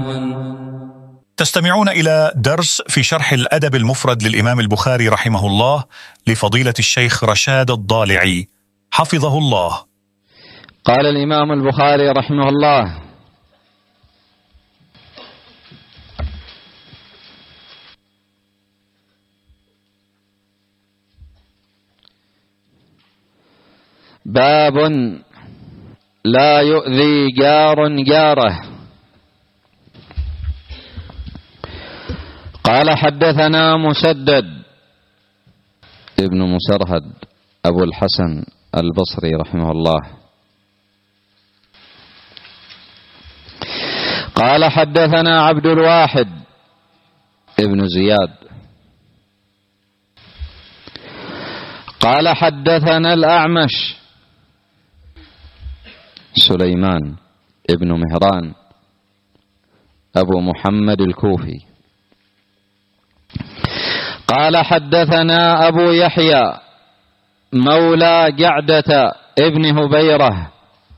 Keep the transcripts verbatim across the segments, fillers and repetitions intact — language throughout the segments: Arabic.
تستمعون إلى درس في شرح الأدب المفرد للإمام البخاري رحمه الله لفضيلة الشيخ رشاد الضالعي حفظه الله. قال الإمام البخاري رحمه الله: باب لا يؤذي جار جاره. قال: حدثنا مسدد ابن مسرهد أبو الحسن البصري رحمه الله قال: حدثنا عبد الواحد ابن زياد قال: حدثنا الأعمش سليمان ابن مهران أبو محمد الكوفي قال: حدثنا أبو يحيى مولى جعدة ابن هبيرة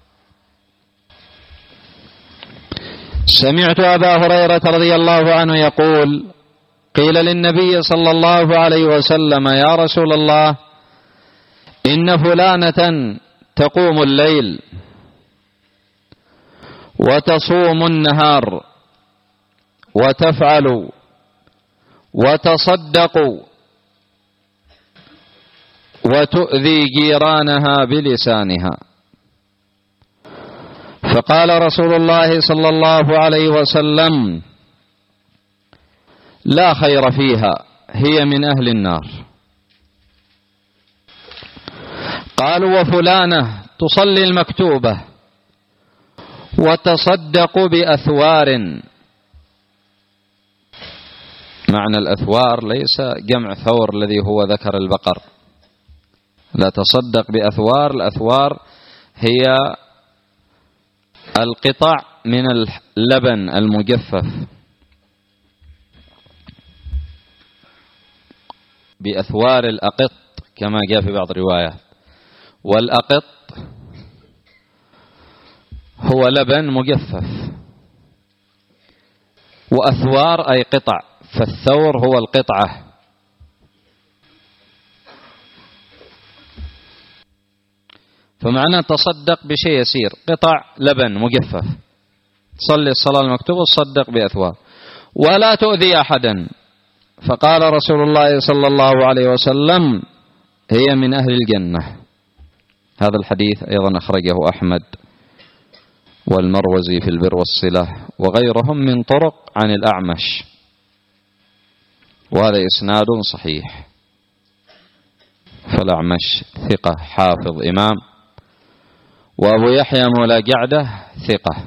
سمعت أبا هريرة رضي الله عنه يقول: قيل للنبي صلى الله عليه وسلم: يا رسول الله، إن فلانة تقوم الليل وتصوم النهار وتفعل وتصدق وتؤذي جيرانها بلسانها. فقال رسول الله صلى الله عليه وسلم: لا خير فيها، هي من أهل النار. قالوا: وفلانة تصلي المكتوبة وتصدق بأثوار. معنى الأثوار ليس جمع ثور الذي هو ذكر البقر، لا، تصدق بأثوار. الأثوار هي القطع من اللبن المجفف. بأثوار الأقط كما جاء في بعض الروايات، والأقط هو لبن مجفف، وأثوار أي قطع، فالثور هو القطعة. فمعنى تصدق بشيء يسير، قطع لبن مجفف، تصلي الصلاة المكتوبة وتصدق بأثوار، ولا تؤذي أحدا. فقال رسول الله صلى الله عليه وسلم: هي من أهل الجنة. هذا الحديث أيضا أخرجه أحمد والمروزي في البر والصلة وغيرهم من طرق عن الأعمش، وهذا إسناد صحيح. فالأعمش ثقة حافظ إمام، وأبو يحيى مولى جعدة ثقة،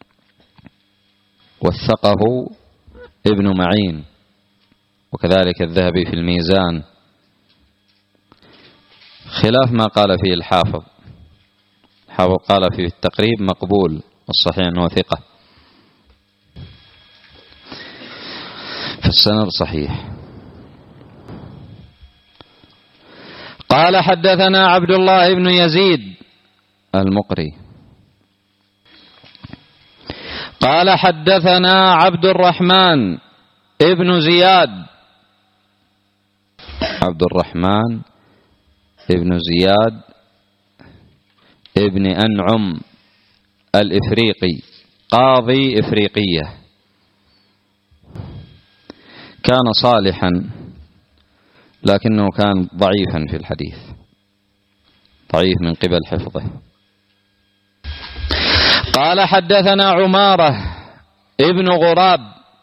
وثقه ابن معين، وكذلك الذهبي في الميزان، خلاف ما قال فيه الحافظ. الحافظ قال فيه التقريب مقبول، والصحيح أنه ثقة، فالسند صحيح. قال: حدثنا عبد الله بن يزيد المقري قال: حدثنا عبد الرحمن ابن زياد عبد الرحمن ابن زياد ابن أنعم الإفريقي قاضي إفريقية، كان صالحا لكنه كان ضعيفا في الحديث، ضعيف من قبل حفظه. قال: حدثنا عمارة ابن غراب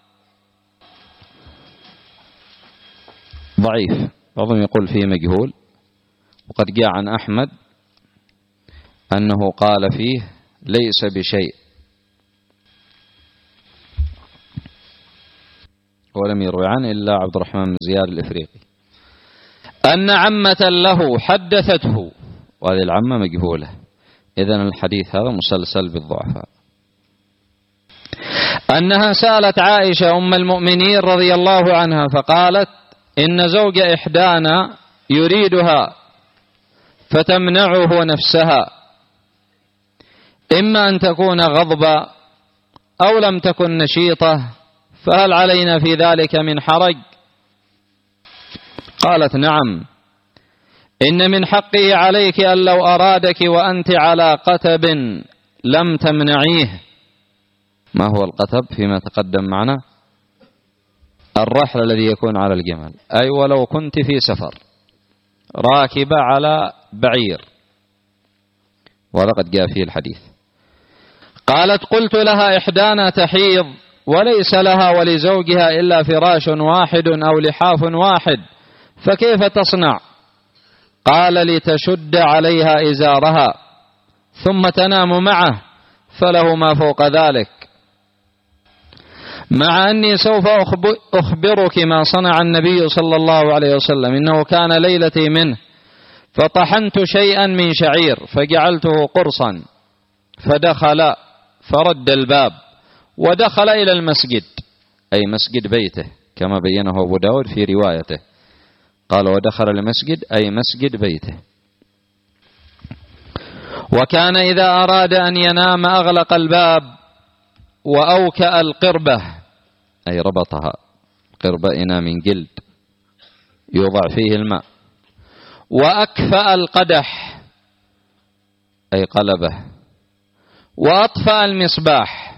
ضعيف، بعضهم يقول فيه مجهول، وقد جاء عن أحمد أنه قال فيه ليس بشيء، ولم يروي عنه إلا عبد الرحمن بن زياد الإفريقي أن عمة له حدثته، وهذه العمة مجهولة، إذن الحديث هذا مسلسل بالضعفاء. أنها سألت عائشة أم المؤمنين رضي الله عنها فقالت: إن زوج إحدانا يريدها فتمنعه نفسها، إما أن تكون غضبا أو لم تكن نشيطة فهل علينا في ذلك من حرج؟ قالت نعم، إن من حقه عليك أن لو أرادك وأنت على قتب لم تمنعيه. ما هو القتب فيما تقدم معنا؟ الرحل الذي يكون على الجمل، أي ولو كنت في سفر راكبة على بعير، ولقد جاء فيه الحديث. قالت قلت لها إحدانا تحيض وليس لها ولزوجها إلا فراش واحد أو لحاف واحد فكيف تصنع؟ قال لتشد عليها إزارها ثم تنام معه فله ما فوق ذلك. مع أني سوف أخبرك ما صنع النبي صلى الله عليه وسلم، إنه كان ليلتي منه فطحنت شيئا من شعير فجعلته قرصا فدخل فرد الباب ودخل إلى المسجد، أي مسجد بيته كما بينه أبو داود في روايته، قال ودخل المسجد أي مسجد بيته. وكان إذا أراد أن ينام أغلق الباب وأوكأ القربة، أي ربطها، قربة إناء من جلد يوضع فيه الماء، وأكفأ القدح أي قلبه، وأطفأ المصباح،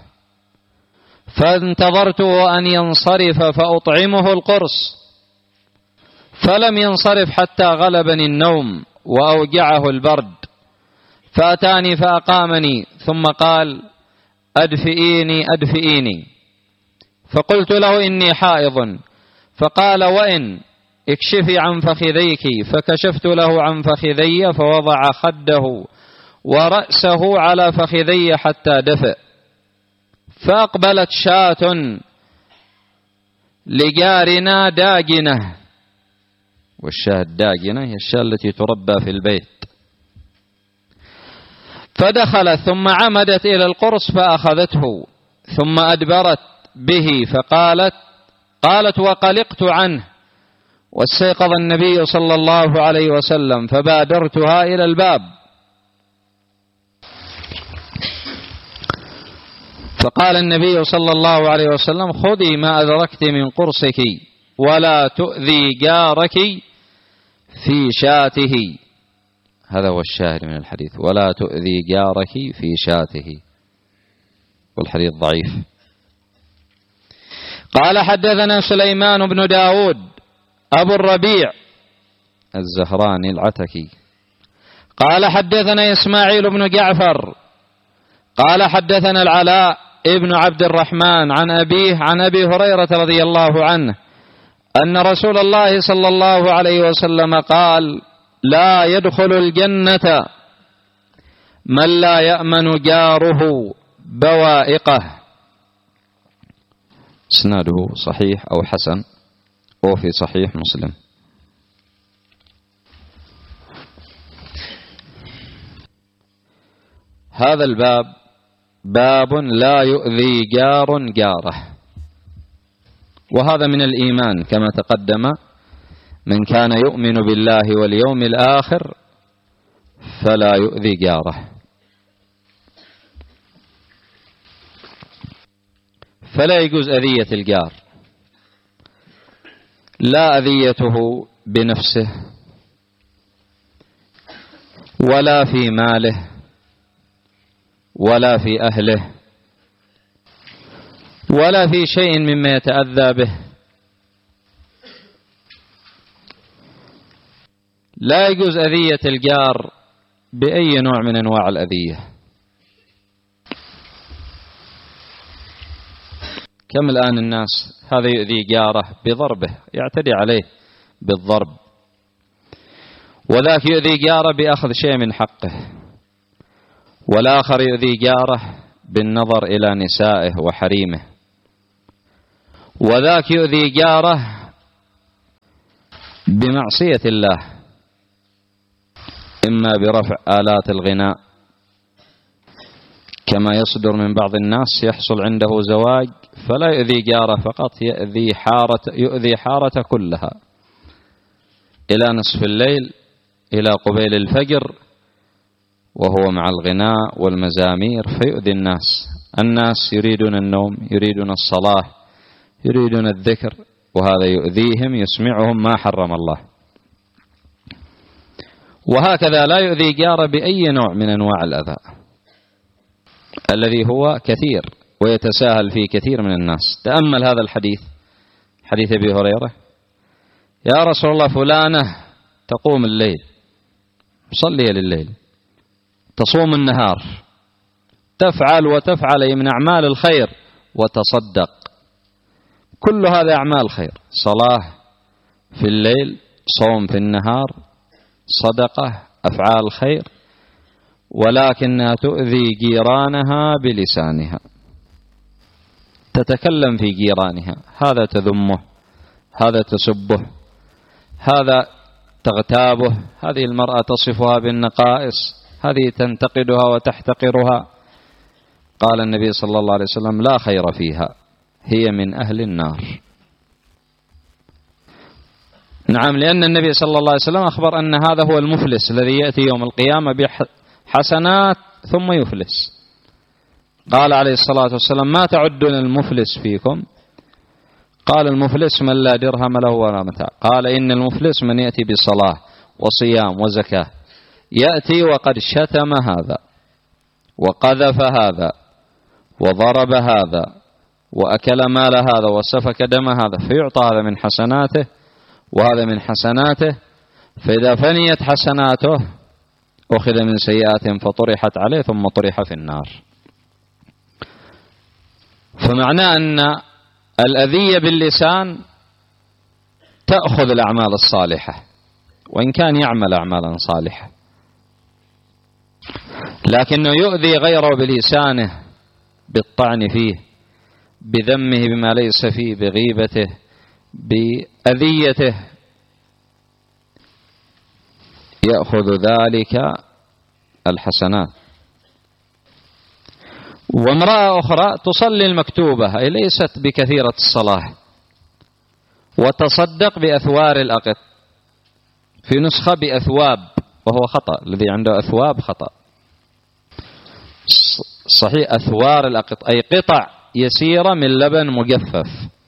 فانتظرته أن ينصرف فأطعمه القرص فلم ينصرف حتى غلبني النوم وأوجعه البرد، فأتاني فأقامني ثم قال أدفئيني أدفئيني، فقلت له إني حائض، فقال وإن اكشفي عن فخذيك، فكشفت له عن فخذي فوضع خده ورأسه على فخذي حتى دفئ، فأقبلت شاة لجارنا داجنة، والشاة الداجنة هي الشاة التي تربى في البيت، فدخلت ثم عمدت إلى القرص فأخذته ثم أدبرت به، فقالت قالت وقلقت عنه واستيقظ النبي صلى الله عليه وسلم فبادرتها إلى الباب، فقال النبي صلى الله عليه وسلم خذي ما أدركت من قرصك ولا تؤذي جارك في شاته. هذا هو الشاهد من الحديث، ولا تؤذي جارك في شاته، والحديث ضعيف. قال حدثنا سليمان بن داود أبو الربيع الزهراني العتكي قال حدثنا إسماعيل بن جعفر قال حدثنا العلاء ابن عبد الرحمن عن أبيه عن أبي هريرة رضي الله عنه أن رسول الله صلى الله عليه وسلم قال لا يدخل الجنة من لا يأمن جاره بوائقه. اسناده صحيح أو حسن وفي صحيح مسلم. هذا الباب باب لا يؤذي جار جاره، وهذا من الإيمان كما تقدم، من كان يؤمن بالله واليوم الآخر فلا يؤذي جاره. فلا يجوز أذية الجار، لا أذيته بنفسه ولا في ماله ولا في أهله ولا في شيء مما يتأذى به. لا يجوز أذية الجار بأي نوع من أنواع الأذية. كم الآن الناس هذا يؤذي جاره بضربه، يعتدي عليه بالضرب، وذاك يؤذي جاره بأخذ شيء من حقه، والآخر يؤذي جاره بالنظر إلى نسائه وحريمه، وذاك يؤذي جاره بمعصية الله، إما برفع آلات الغناء كما يصدر من بعض الناس، يحصل عنده زواج فلا يؤذي جاره فقط، يؤذي حارة يؤذي حارة كلها إلى نصف الليل إلى قبيل الفجر وهو مع الغناء والمزامير فيؤذي الناس. الناس يريدون النوم، يريدون الصلاة، يريدون الذكر، وهذا يؤذيهم، يسمعهم ما حرم الله. وهكذا لا يؤذي جاره بأي نوع من أنواع الأذى الذي هو كثير ويتساهل فيه كثير من الناس. تأمل هذا الحديث، حديث أبي هريرة: يا رسول الله فلانة تقوم الليل، تصلي لليل، تصوم النهار، تفعل وتفعل من أعمال الخير، وتصدق، كل هذا أعمال خير، صلاة في الليل، صوم في النهار، صدقة، أفعال خير، ولكنها تؤذي جيرانها بلسانها، تتكلم في جيرانها، هذا تذمه، هذا تسبه، هذا تغتابه، هذه المرأة تصفها بالنقائص، هذه تنتقدها وتحتقرها. قال النبي صلى الله عليه وسلم: لا خير فيها، هي من أهل النار. نعم، لأن النبي صلى الله عليه وسلم أخبر أن هذا هو المفلس الذي يأتي يوم القيامة بحسنات ثم يفلس. قال عليه الصلاة والسلام: ما تعدون المفلس فيكم؟ قال: المفلس من لا درهم له ولا متاع. قال: إن المفلس من يأتي بصلاة وصيام وزكاة، يأتي وقد شتم هذا وقذف هذا وضرب هذا وأكل مال هذا وسفك دم هذا، فيعطى هذا من حسناته وهذا من حسناته، فإذا فنيت حسناته أخذ من سيئاتهم فطرحت عليه ثم طرح في النار. فمعناه أن الأذية باللسان تأخذ الأعمال الصالحة وإن كان يعمل أعمالا صالحة، لكنه يؤذي غيره بلسانه، بالطعن فيه، بذمه بما ليس فيه، بغيبته، بأذيته، يأخذ ذلك الحسنات. وامرأة أخرى تصلي المكتوبة، أي ليست بكثيرة الصلاة، وتصدق بأثوار الأقط، في نسخة بأثواب وهو خطأ، الذي عنده أثواب خطأ، صحيح أثوار الأقط أي قطع يسيرة من لبن مجفف،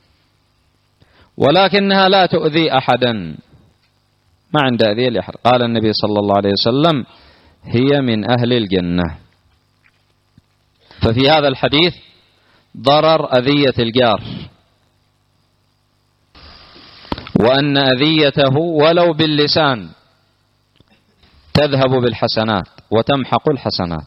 ولكنها لا تؤذي أحدا، ما عند أذية لأحد. قال النبي صلى الله عليه وسلم: هي من أهل الجنة. ففي هذا الحديث ضرر أذية الجار، وأن أذيته ولو باللسان تذهب بالحسنات وتمحق الحسنات.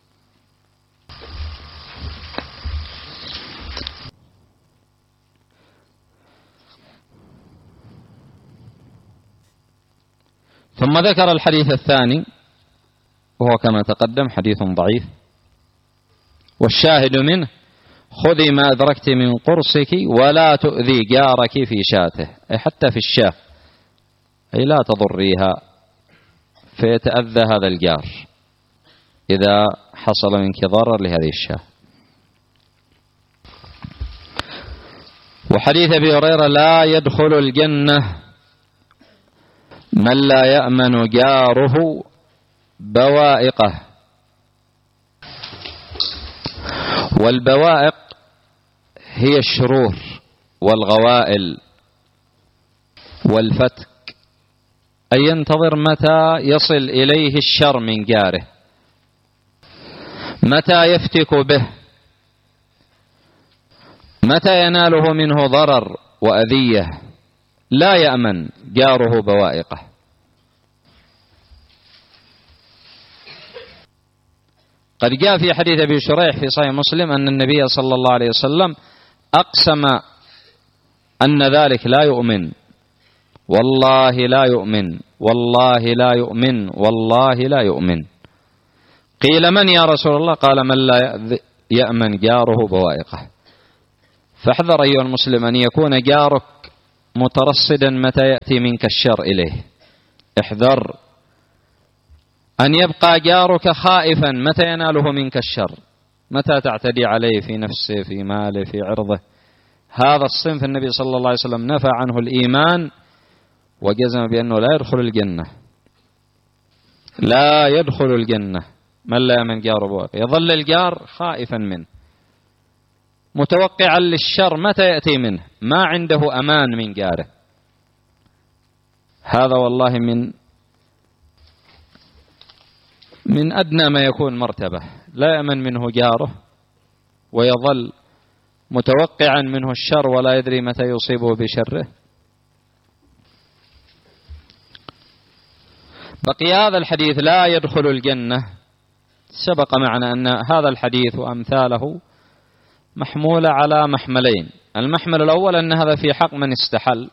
ثم ذكر الحديث الثاني وهو كما تقدم حديث ضعيف، والشاهد منه: خذي ما أدركت من قرصك ولا تؤذي جارك في شاته، أي حتى في الشاه، أي لا تضريها فيتأذى هذا الجار إذا حصل منك ضرر لهذه الشاه. وحديث أبي هريرة: لا يدخل الجنة من لا يأمن جاره بوائقه. والبوائق هي الشرور والغوائل والفتك، أي ينتظر متى يصل إليه الشر من جاره، متى يفتك به، متى يناله منه ضرر وأذية. لا يأمن جاره بوائقه. قد جاء في حديث أبي شريح في صحيح مسلم أن النبي صلى الله عليه وسلم أقسم أن ذلك لا يؤمن، والله لا يؤمن، والله لا يؤمن، والله لا يؤمن. قيل: من يا رسول الله؟ قال: من لا يأمن جاره بوائقه. فاحذر أيها المسلم أن يكون جارك مترصدا متى يأتي منك الشر إليه. احذر أن يبقى جارك خائفا متى يناله منك الشر، متى تعتدي عليه في نفسه، في ماله، في عرضه. هذا الصنف النبي صلى الله عليه وسلم نفى عنه الإيمان وجزم بأنه لا يدخل الجنة. لا يدخل الجنة من لا يأمن جاره بوائقه، يظل الجار خائفا منه متوقعا للشر متى يأتي منه، ما عنده أمان من جاره. هذا والله من من أدنى ما يكون مرتبة، لا يأمن منه جاره ويظل متوقعا منه الشر ولا يدري متى يصيبه بشره. بقي هذا الحديث لا يدخل الجنة. سبق معنا أن هذا الحديث وأمثاله محمولة على محملين. المحمل الأول أن هذا في حق من استحل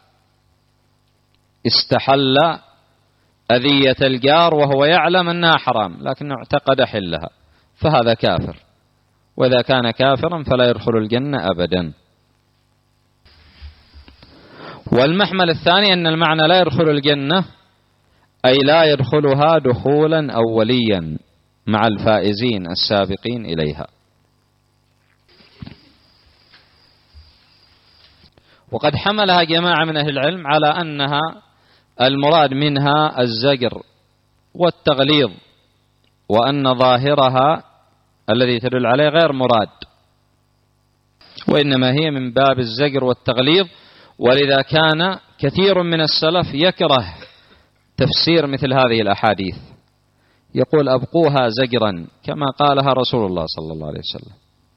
استحل أذية الجار وهو يعلم أنها حرام لكنه اعتقد حلها، فهذا كافر، وإذا كان كافرا فلا يدخل الجنة أبدا. والمحمل الثاني أن المعنى لا يدخل الجنة أي لا يدخلها دخولا أوليا مع الفائزين السابقين إليها. وقد حملها جماعة من أهل العلم على أنها المراد منها الزجر والتغليظ، وأن ظاهرها الذي تدل عليه غير مراد، وإنما هي من باب الزجر والتغليظ. ولذا كان كثير من السلف يكره تفسير مثل هذه الأحاديث، يقول أبقوها زجرا كما قالها رسول الله صلى الله عليه وسلم.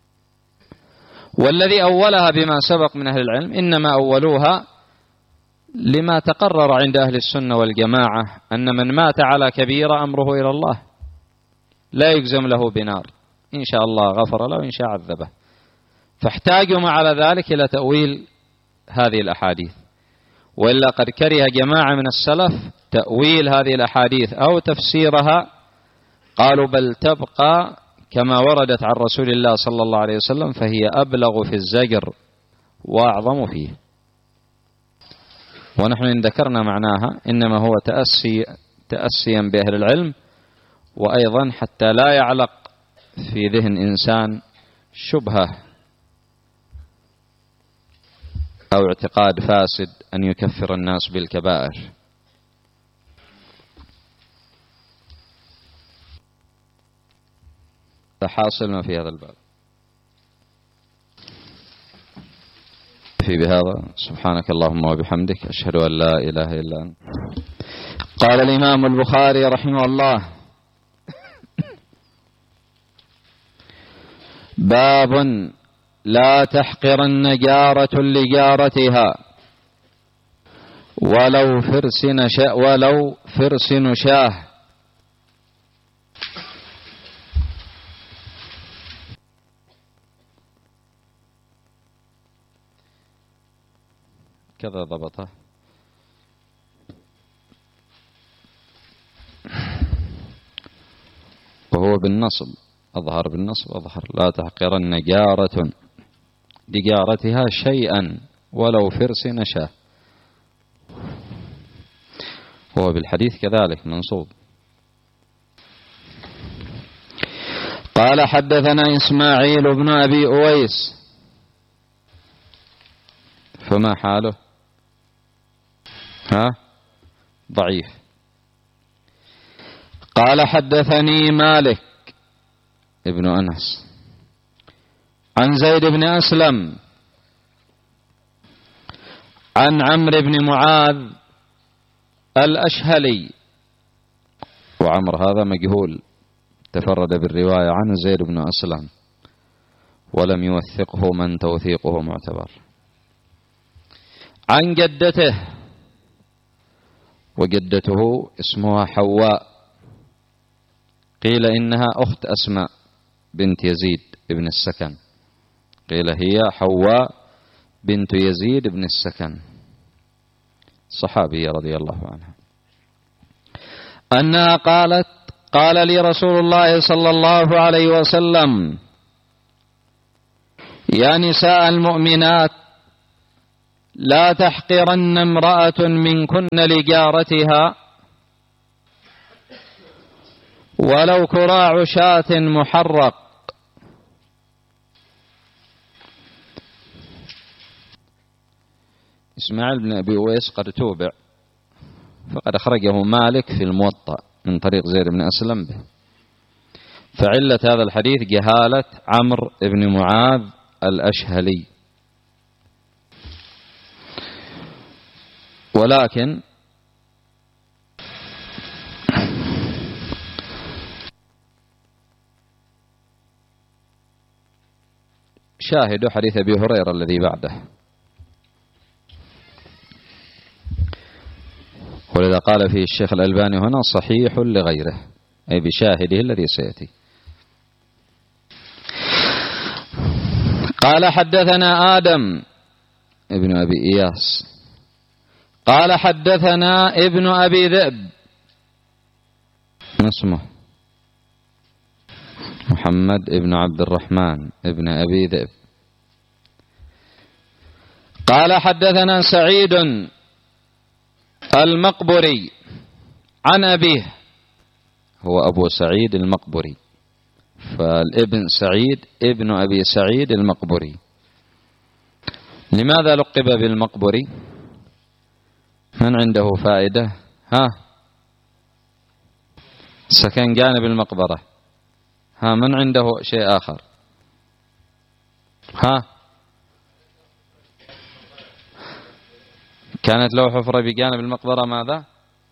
والذي أولها بما سبق من أهل العلم إنما أولوها لما تقرر عند أهل السنة والجماعة أن من مات على كبيرة أمره إلى الله، لا يجزم له بنار، إن شاء الله غفر له وإن شاء عذبه. فاحتاجوا مع ذلك إلى تأويل هذه الأحاديث، وإلا قد كره جماعة من السلف تأويل هذه الأحاديث أو تفسيرها، قالوا بل تبقى كما وردت عن رسول الله صلى الله عليه وسلم فهي أبلغ في الزجر وأعظم فيه. ونحن إن ذكرنا معناها إنما هو تأسي تأسيا بأهل العلم، وأيضا حتى لا يعلق في ذهن إنسان شبهة أو اعتقاد فاسد أن يكفر الناس بالكبائر. فحاصل ما في هذا الباب. في بهذا سبحانك اللهم وبحمدك أشهد أن لا إله إلا أنت. قال الإمام البخاري رحمه الله: باب لا تحقرن جارة لجارتها ولو فرس نشاء ولو فرس نشاه. كذا ضبطه. وهو بالنصب أظهر، بالنصب أظهر. لا تحقرن جارة لجارتها شيئا ولو فرس نشاه. هو بالحديث كذلك منصوب. قال حدثنا إسماعيل بن أبي أويس، فما حاله؟ ها ضعيف. قال حدثني مالك ابن أنس عن زيد بن أسلم عن عمرو بن معاذ الأشهلي، وعمر هذا مجهول، تفرد بالرواية عنه زيد بن أسلم ولم يوثقه من توثيقه معتبر، عن جدته، وجدته اسمها حواء، قيل إنها أخت أسماء بنت يزيد بن السكن، قيل هي حواء بنت يزيد بن السكن، صحابية رضي الله عنها، أنها قالت: قال لي رسول الله صلى الله عليه وسلم: يا نساء المؤمنات لا تحقرن امرأة منكن لجارتها ولو كراع شاة محرق. إسماعيل بن أبي أويس قد توبع، فقد أخرجه مالك في الموطأ من طريق زيد بن أسلم به. فعلة هذا الحديث جهالة عمرو بن معاذ الأشهلي، ولكن شاهدوا حديث أبي هريرة الذي بعده، ولذا قال فيه الشيخ الألباني هنا صحيح لغيره، أي بشاهده الذي سيأتي. قال حدثنا آدم ابن أبي إياس قال حدثنا ابن أبي ذئب، ما اسمه؟ محمد ابن عبد الرحمن ابن أبي ذئب. قال حدثنا سعيد المقبري عن أبيه، هو أبو سعيد المقبري، فالابن سعيد ابن أبي سعيد المقبري. لماذا لقب بالمقبري؟ من عنده فائدة؟ ها، سكن جانب المقبرة. ها، من عنده شيء آخر؟ ها، كانت له حفرة بجانب المقبرة، ماذا؟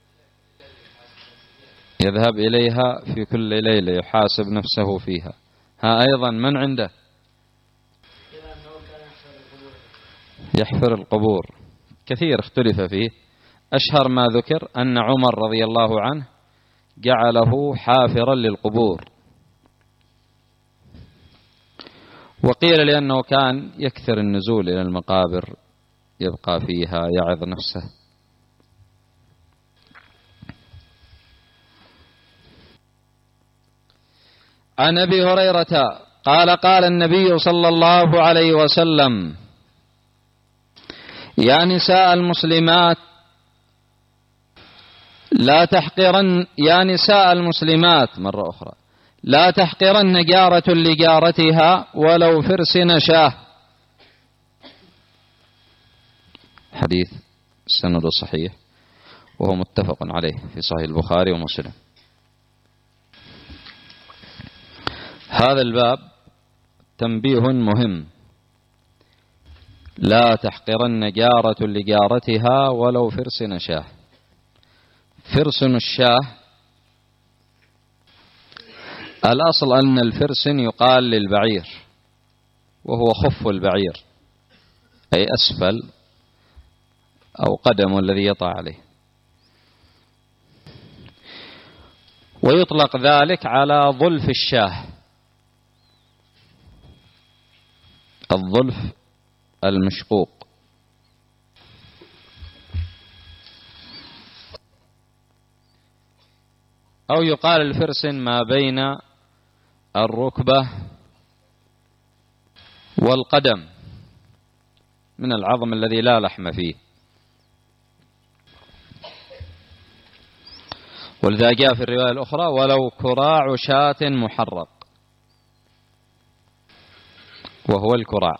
يذهب إليها في كل ليلة يحاسب نفسه فيها. ها، أيضا من عنده؟ يحفر القبور، كثير اختلف فيه. أشهر ما ذكر أن عمر رضي الله عنه جعله حافرا للقبور، وقيل لأنه كان يكثر النزول إلى المقابر يبقى فيها يعظ نفسه. عن أبي هريرة قال قال النبي صلى الله عليه وسلم: يا نساء المسلمات لا تحقرن يا نساء المسلمات مرة أخرى لا تحقرن جارة لجارتها ولو فرس نشاه. حديث سند صحيح، وهو متفق عليه في صحيح البخاري ومسلم. هذا الباب تنبيه مهم: لا تحقرن جارة لجارتها ولو فرس نشاه. فرس الشاه، الأصل أن الفرس يقال للبعير، وهو خف البعير، أي أسفل أو قدم الذي يطع عليه، ويطلق ذلك على ظلف الشاه، الظلف المشقوق. أو يقال الفرس ما بين الركبة والقدم من العظم الذي لا لحم فيه. ولذا جاء في الرواية الأخرى: ولو كراع شاة محرق، وهو الكراع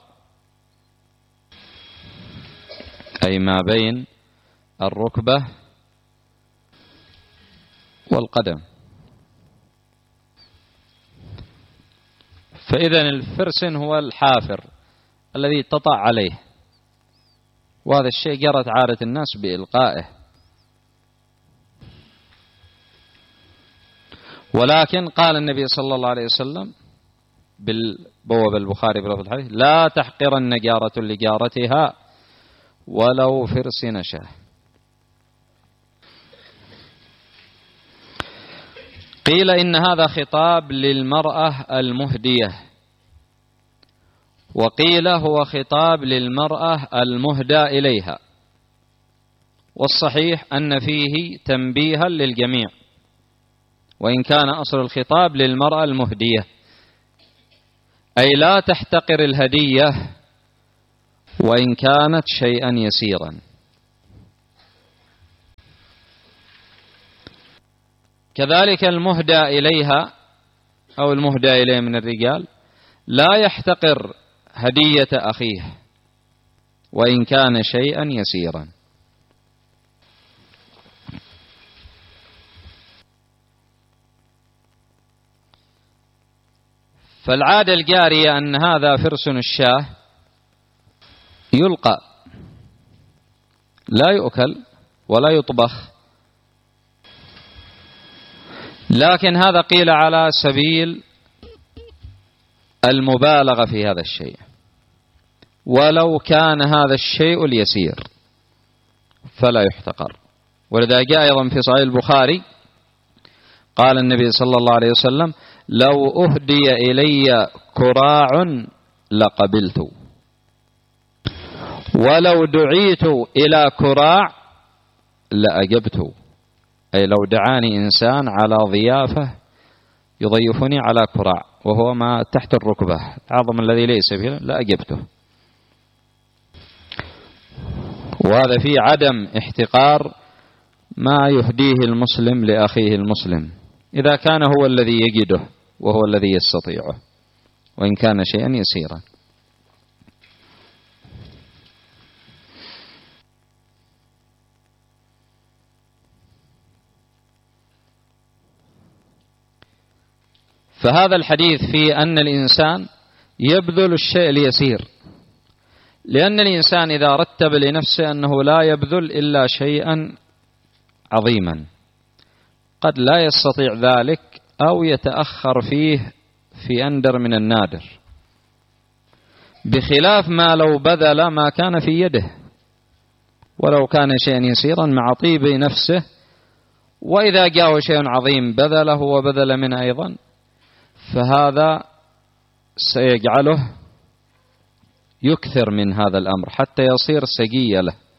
أي ما بين الركبة والقدم. فإذا الفرس هو الحافر الذي تطع عليه، وهذا الشيء جرت عادة الناس بإلقائه. ولكن قال النبي صلى الله عليه وسلم بالبواب البخاري بلفظ الحديث: لا تحقرن جارة لجارتها ولو فرس نشاه. قيل إن هذا خطاب للمرأة المهدية، وقيل هو خطاب للمرأة المهدى إليها، والصحيح أن فيه تنبيها للجميع، وإن كان أصل الخطاب للمرأة المهدية، أي لا تحتقر الهدية وإن كانت شيئا يسيرا. كذلك المهدى إليها أو المهدى إليه من الرجال لا يحتقر هدية أخيه وإن كان شيئا يسيرا. فالعادة الجارية أن هذا فرس الشاه يلقى، لا يؤكل ولا يطبخ، لكن هذا قيل على سبيل المبالغة في هذا الشيء، ولو كان هذا الشيء اليسير فلا يحتقر. ولذا جاء أيضا في صحيح البخاري قال النبي صلى الله عليه وسلم: لو أهدي إلي كراع لقبلت، ولو دعيت إلى كراع لأجبت. أي لو دعاني إنسان على ضيافة يضيفني على كراع وهو ما تحت الركبة، العظم الذي ليس به، لأجبته. وهذا فيه عدم احتقار ما يهديه المسلم لأخيه المسلم إذا كان هو الذي يجده وهو الذي يستطيعه، وإن كان شيئا يسيرا. فهذا الحديث في أن الإنسان يبذل الشيء اليسير، لأن الإنسان إذا رتب لنفسه أنه لا يبذل إلا شيئا عظيما قد لا يستطيع ذلك أو يتأخر فيه في أندر من النادر، بخلاف ما لو بذل ما كان في يده ولو كان شيئا يسيرا مع طيب نفسه، وإذا جاءه شيء عظيم بذله وبذل منه أيضا، فهذا سيجعله يكثر من هذا الأمر حتى يصير سجية له.